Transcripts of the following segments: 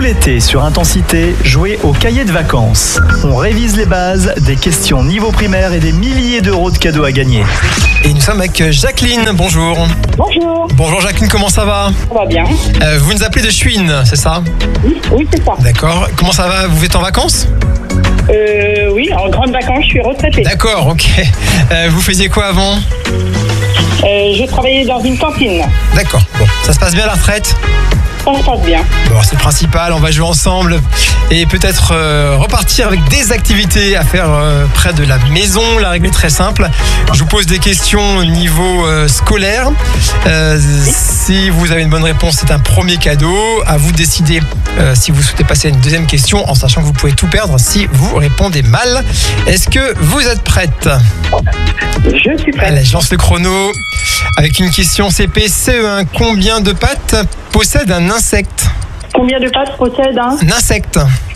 l'été sur Intensité, jouez au cahier de vacances. On révise les bases, des questions niveau primaire et des milliers d'euros de cadeaux à gagner. Et nous sommes avec Jacqueline, bonjour. Bonjour, Bonjour Jacqueline, comment ça va? ça va bien? Vous nous appelez de Chouine, c'est ça? Oui, c'est ça. D'accord, comment ça va? Vous êtes en vacances? Oui, en grande vacances, je suis retraitée. D'accord, ok. Vous faisiez quoi avant? Je travaillais dans une cantine. D'accord, bon, ça se passe bien la retraite? Ça se passe bien. Bon, c'est le principal, on va jouer ensemble et peut-être repartir avec des activités à faire près de la maison. La règle est très simple. Je vous pose des questions au niveau scolaire. Si vous avez une bonne réponse, c'est un premier cadeau. À vous de décider si vous souhaitez passer à une deuxième question, en sachant que vous pouvez tout perdre si vous répondez mal. Est-ce que vous êtes prête? Je suis prête. Allez, je lance le chrono avec une question CP CE1. Combien de pattes possède un insecte? Combien de pattes possède un? Un insecte.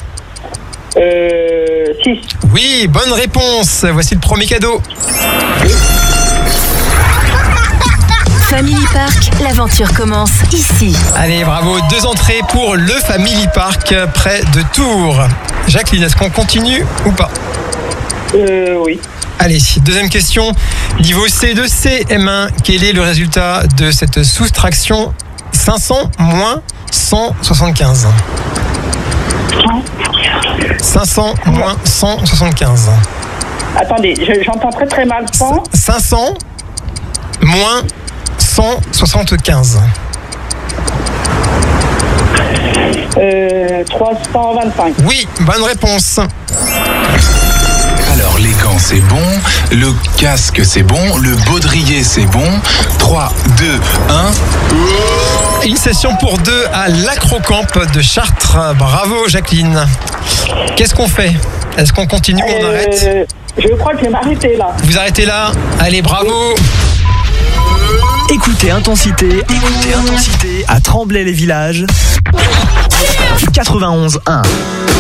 6. Oui, bonne réponse. Voici le premier cadeau. Family Park, l'aventure commence ici. Allez, bravo. 2 entrées pour le Family Park près de Tours. Jacqueline, est-ce qu'on continue ou pas? Oui. Allez, deuxième question. Niveau C2 CM1, quel est le résultat de cette soustraction? 500 moins 175. 500 moins 175. Attendez, j'entends très très mal. 500 moins 175. 325. Oui, bonne réponse. Alors les gants c'est bon, le casque c'est bon, le baudrier c'est bon. 3, 2, 1. Une session pour 2 à l'Acrocamp de Chartres. Bravo Jacqueline. Qu'est-ce qu'on fait? Est-ce qu'on continue ou on arrête? Je crois que je vais m'arrêter là. Vous arrêtez là? Allez, bravo. Écoutez Intensité à Tremblay-les-Villages 91.1.